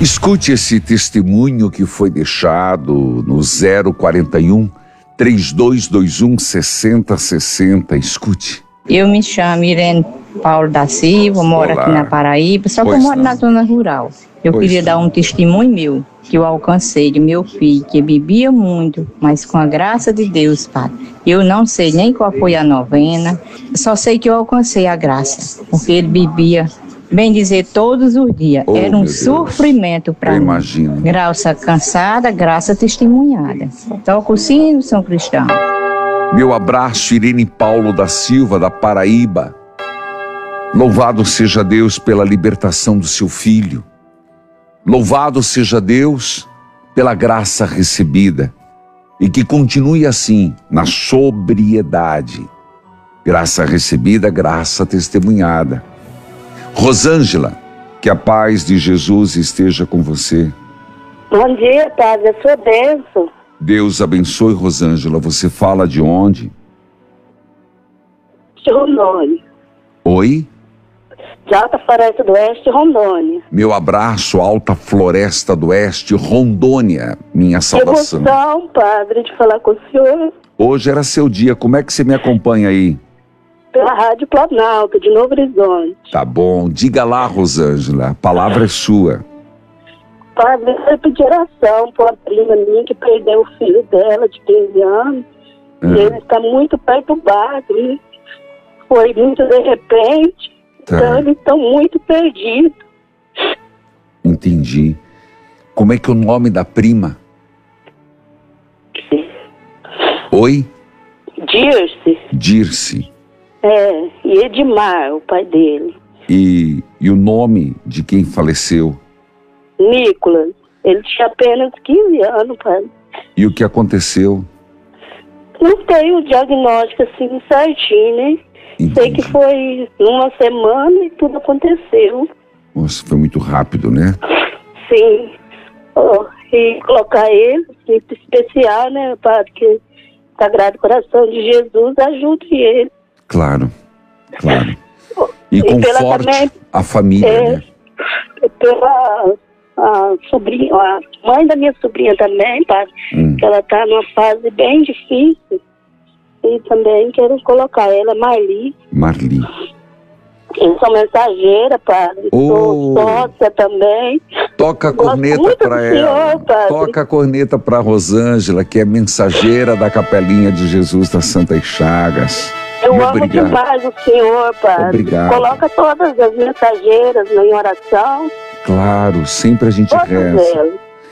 Escute esse testemunho que foi deixado no 041 3221 6060. Escute. Eu me chamo Irene Paulo da Silva, moro aqui na Paraíba, só que eu moro na zona rural. Eu queria dar um testemunho meu, que eu alcancei de meu filho, que bebia muito, mas com a graça de Deus, Padre. Eu não sei nem qual foi a novena, só sei que eu alcancei a graça, porque ele bebia, bem dizer, todos os dias. Era um sofrimento para mim. Imagino. Graça cansada, graça testemunhada. Toca o sino, São Cristão. Meu abraço, Irene Paulo da Silva, da Paraíba. Louvado seja Deus pela libertação do seu filho. Louvado seja Deus pela graça recebida. E que continue assim, na sobriedade. Graça recebida, graça testemunhada. Rosângela, que a paz de Jesus esteja com você. Bom dia, Padre, a sua bênção. Deus abençoe, Rosângela. Você fala de onde? De Rondônia. Oi? De Alta Floresta do Oeste, Rondônia. Meu abraço, Alta Floresta do Oeste, Rondônia. Minha saudação. Emoção, Padre, de falar com o senhor. Hoje era seu dia. Como é que você me acompanha aí? Pela Rádio Planalto, de Novo Horizonte. Tá bom. Diga lá, Rosângela. A palavra é sua. Padre, eu pedi oração para uma prima minha que perdeu o filho dela de 15 anos. E ele está muito perturbado. Né? Foi muito de repente. Tá. Então eles estão muito perdidos. Entendi. Como é que é o nome da prima? Oi? Dirce. E Edmar, o pai dele. E o nome de quem faleceu? Nicolas. Ele tinha apenas 15 anos, pai. E o que aconteceu? Não tem o diagnóstico assim certinho, né? Entendi. Sei que foi uma semana e tudo aconteceu. Nossa, foi muito rápido, né? Sim. E colocar ele, muito especial, né, Padre? Que Sagrado Coração de Jesus ajude ele. Claro. E conforte também, a família, né? Pela sobrinha, a mãe da minha sobrinha também, Padre, que ela está numa fase bem difícil. E também quero colocar ela, Marli. Eu sou mensageira, Padre. Sou sócia também. Toca a corneta para ela. Senhor, toca a corneta para Rosângela, que é mensageira da Capelinha de Jesus das Santas Chagas. Eu amo demais o Senhor, Padre. Obrigado. Coloca todas as mensageiras em oração. Claro, sempre a gente reza.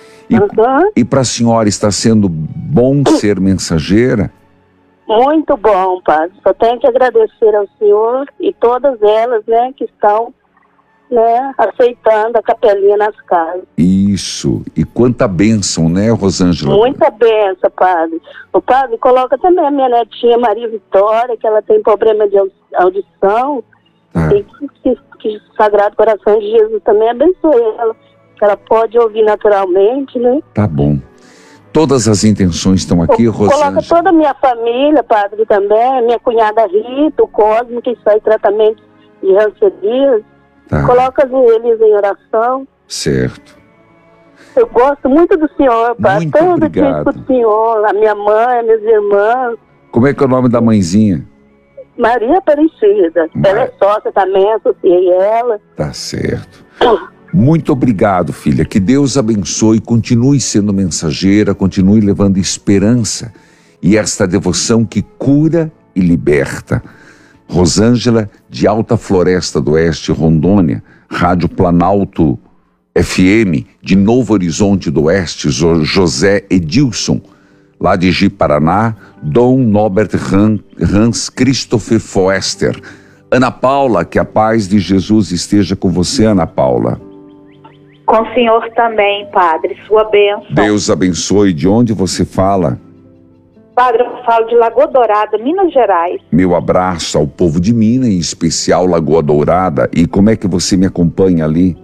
E para a senhora está sendo bom ser mensageira? Muito bom, Padre. Só tenho que agradecer ao Senhor e todas elas, né, que estão, né, aceitando a capelinha nas casas. Isso. E quanta bênção, né, Rosângela? Muita bênção, Padre. O Padre coloca também a minha netinha Maria Vitória, que ela tem problema de audição. E que o Sagrado Coração de Jesus também abençoe ela. Que ela pode ouvir naturalmente, né? Tá bom. Todas as intenções estão aqui, Rosângela. Coloca toda a minha família, Padre, também. Minha cunhada Rita, o Cosmo, que está em tratamento de rancerias. Coloca eles em oração. Certo. Eu gosto muito do Senhor, Padre. Muito todo obrigado. dia com o Senhor, a minha mãe, as minhas irmãs. Como é que é o nome da mãezinha? Maria Aparecida. Ela é sócia também, associei ela. Tá certo. Muito obrigado, filha. Que Deus abençoe, continue sendo mensageira, continue levando esperança e esta devoção que cura e liberta. Rosângela, de Alta Floresta do Oeste, Rondônia, Rádio Planalto FM, de Novo Horizonte do Oeste, José Edilson, lá de Ji-Paraná, Dom Norbert Hans Christopher Foester. Ana Paula, que a paz de Jesus esteja com você, Ana Paula. Com o senhor também, Padre, sua bênção. Deus abençoe. De onde você fala? Padre, eu falo de Lagoa Dourada, Minas Gerais. Meu abraço ao povo de Minas, em especial Lagoa Dourada. E como é que você me acompanha ali?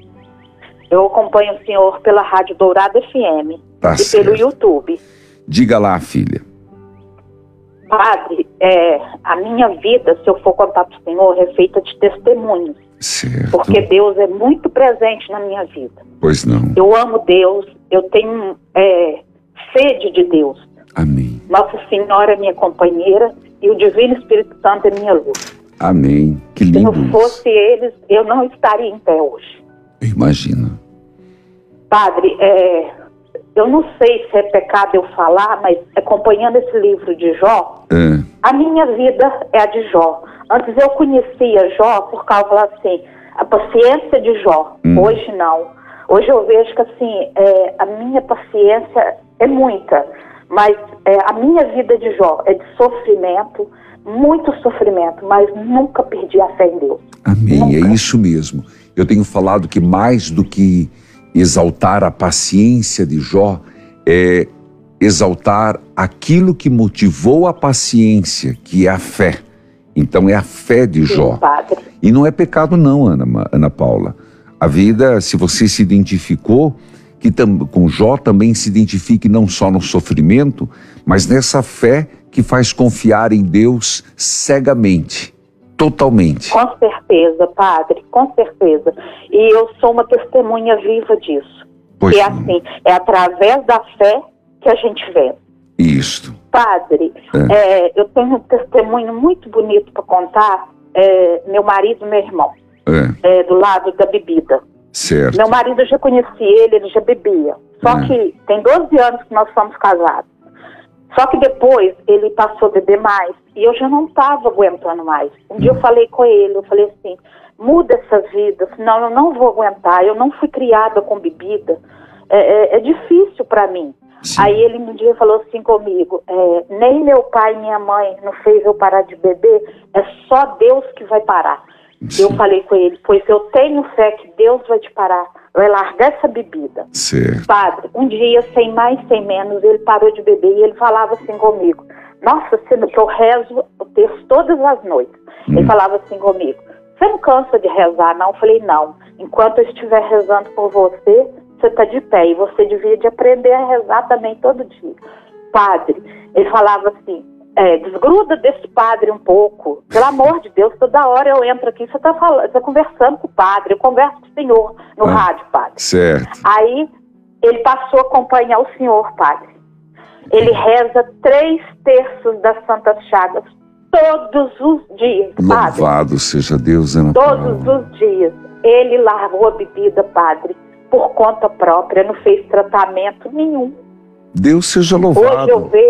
Eu acompanho o senhor pela Rádio Dourada FM Tá e certo. pelo YouTube. Diga lá, filha. Padre, a minha vida, se eu for contar para o senhor, é feita de testemunhos. Certo. Porque Deus é muito presente na minha vida. Pois não. Eu amo Deus, eu tenho sede de Deus. Amém. Nossa Senhora é minha companheira e o Divino Espírito Santo é minha luz. Amém. Que Se lindo não fosse eles, eu não estaria em pé hoje. Eu imagino. Padre, eu não sei se é pecado eu falar, mas acompanhando esse livro de Jó, a minha vida é a de Jó. Antes eu conhecia Jó por causa, assim, a paciência de Jó. Hoje não. Hoje eu vejo que, assim, a minha paciência é muita, mas a minha vida de Jó é de sofrimento, muito sofrimento, mas nunca perdi a fé em Deus. Amém, Nunca. é isso mesmo. Eu tenho falado que mais do que exaltar a paciência de Jó, é exaltar aquilo que motivou a paciência, que é a fé. Então é a fé de Jó. Sim, padre. E não é pecado não, Ana Paula. A vida, se você se identificou, que com Jó também se identifique não só no sofrimento, mas nessa fé que faz confiar em Deus cegamente, totalmente. Com certeza, padre, com certeza. E eu sou uma testemunha viva disso. Pois que é não. assim, é através da fé que a gente vê. Isto. Padre, eu tenho um testemunho muito bonito para contar. Meu marido e meu irmão, do lado da bebida. Certo. Meu marido, eu já conheci ele já bebia. Só que tem 12 anos que nós somos casados. Só que depois ele passou a beber mais e eu já não estava aguentando mais. Um dia eu falei com ele, eu falei assim, muda essa vida, senão eu não vou aguentar, eu não fui criada com bebida, é difícil para mim. Sim. Aí ele um dia falou assim comigo, nem meu pai e minha mãe não fez eu parar de beber, é só Deus que vai parar. Sim. Eu falei com ele, pois eu tenho fé que Deus vai te parar, vai largar essa bebida. Certo. Padre, um dia, sem mais, sem menos, ele parou de beber e ele falava assim comigo, nossa, sendo que eu rezo o texto todas as noites. Ele falava assim comigo, você não cansa de rezar, não? Eu falei, não. Enquanto eu estiver rezando por você, você está de pé e você devia de aprender a rezar também todo dia. Padre, ele falava assim, desgruda desse padre um pouco, pelo amor de Deus, toda hora eu entro aqui, você está conversando com o padre, eu converso com o senhor no rádio, padre. Certo. Aí ele passou a acompanhar o senhor, padre. Ele reza 3/3 das Santas Chagas todos os dias, padre. Louvado seja Deus, Ana Paula. Todos os dias. Ele largou a bebida, padre, por conta própria, não fez tratamento nenhum. Deus seja louvado.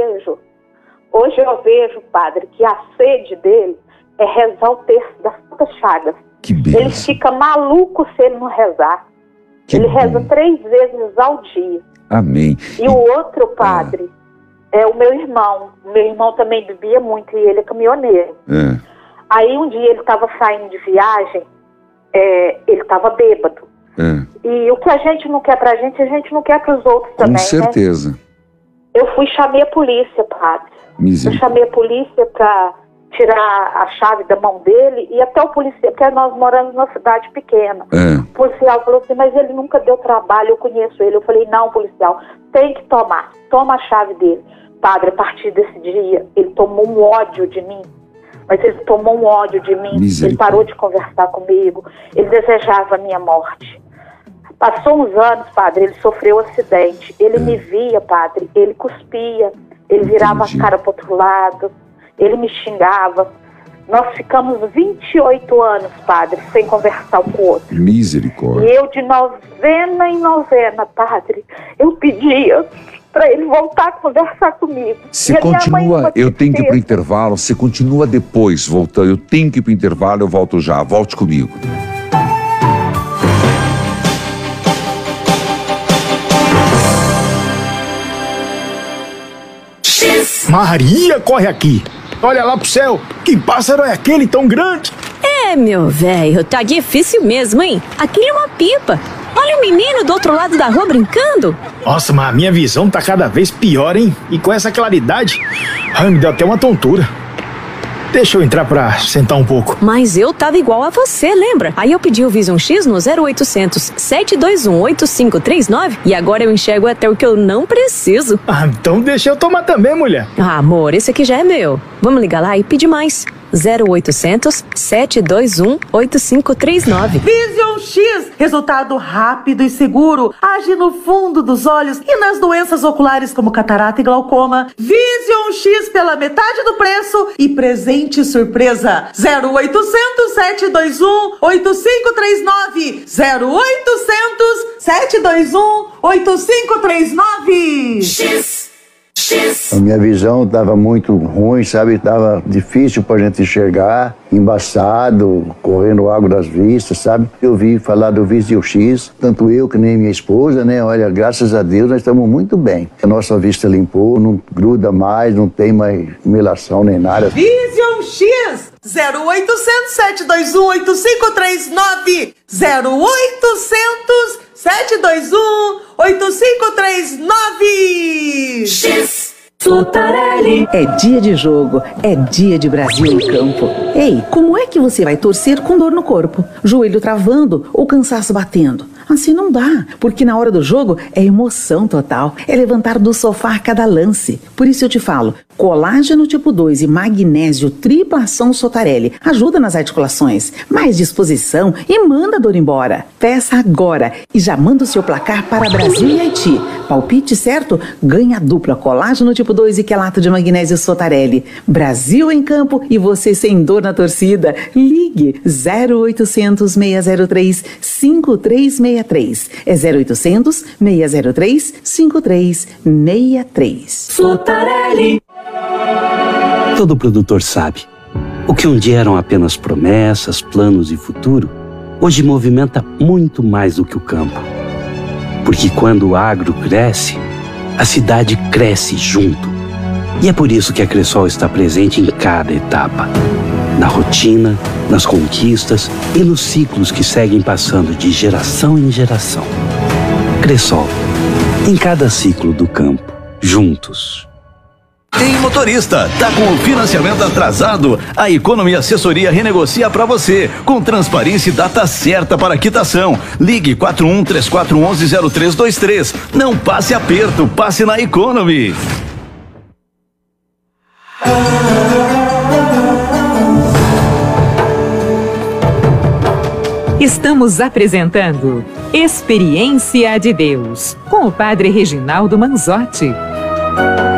Hoje eu vejo, padre, que a sede dele é rezar o texto das Santas Chagas. Que bênção. Ele fica maluco se ele não rezar. Ele reza 3 vezes ao dia. Amém. E o outro padre é o meu irmão. Meu irmão também bebia muito e ele é caminhoneiro. Aí um dia ele estava saindo de viagem, ele estava bêbado. E o que a gente não quer pra gente, a gente não quer pros outros também, Com certeza. né? Eu chamei a polícia, padre. Eu chamei a polícia pra tirar a chave da mão dele e até o policial, porque nós moramos numa cidade pequena. O policial falou assim, mas ele nunca deu trabalho, eu conheço ele. Eu falei, não, policial, tem que tomar. Toma a chave dele. Padre, a partir desse dia, ele tomou um ódio de mim. Mas ele tomou um ódio de mim. Ele parou de conversar comigo. Ele desejava a minha morte. Passou uns anos, padre, ele sofreu um acidente. Ele me via, padre, ele cuspia, ele virava a cara para o outro lado, ele me xingava. Nós ficamos 28 anos, padre, sem conversar um com o outro. Misericórdia. E eu, de novena em novena, padre, eu pedia para ele voltar a conversar comigo. Você continua, eu tenho que ir para o intervalo, você continua depois, voltando. Eu tenho que ir para o intervalo, eu volto já. Volte comigo. Maria, corre aqui. Olha lá pro céu. Que pássaro é aquele tão grande? Meu velho, tá difícil mesmo, hein? Aquilo é uma pipa. Olha o menino do outro lado da rua brincando. Nossa, mas a minha visão tá cada vez pior, hein? E com essa claridade, me deu até uma tontura. Deixa eu entrar pra sentar um pouco. Mas eu tava igual a você, lembra? Aí eu pedi o Vision X no 0800 721 8539 e agora eu enxergo até o que eu não preciso. Então deixa eu tomar também, mulher. Amor, esse aqui já é meu. Vamos ligar lá e pedir mais. 0800 721 8539. Vision X, resultado rápido e seguro, age no fundo dos olhos e nas doenças oculares como catarata e glaucoma. Vision X pela metade do preço e presente surpresa. 0800 721 8539. 0800 721 8539. X. A minha visão estava muito ruim, sabe? Estava difícil para a gente enxergar, embaçado, correndo água das vistas, sabe? Eu ouvi falar do Vision X, tanto eu que nem minha esposa, né? Olha, graças a Deus nós estamos muito bem. A nossa vista limpou, não gruda mais, não tem mais melação nem nada. Vision X 0800 721 8539. 0800 721 8539. X. Sotarelli. É dia de jogo, é dia de Brasil em campo. Ei, como é que você vai torcer com dor no corpo? Joelho travando ou cansaço batendo? Assim não dá, porque na hora do jogo é emoção total, é levantar do sofá a cada lance. Por isso eu te falo, colágeno tipo 2 e magnésio tripla ação Sotarelli ajuda nas articulações, mais disposição e manda a dor embora. Peça agora e já manda o seu placar para Brasil e Haiti. Palpite certo? Ganha dupla colágeno tipo 2 e quelato de magnésio Sotarelli. Brasil em campo e você sem dor na torcida. Ligue 0800 603 5363. É 0800 603 5363. Sotarelli. Todo produtor sabe. O que um dia eram apenas promessas, planos e futuro, hoje movimenta muito mais do que o campo. Porque quando o agro cresce, a cidade cresce junto. E é por isso que a Cressol está presente em cada etapa. Na rotina, nas conquistas e nos ciclos que seguem passando de geração em geração. Cressol, em cada ciclo do campo, juntos. Ei, motorista, tá com o financiamento atrasado? A Economy Assessoria renegocia para você, com transparência e data certa para quitação. Ligue 4134110323. Não passe aperto, passe na Economy. Estamos apresentando Experiência de Deus, com o Padre Reginaldo Manzotti.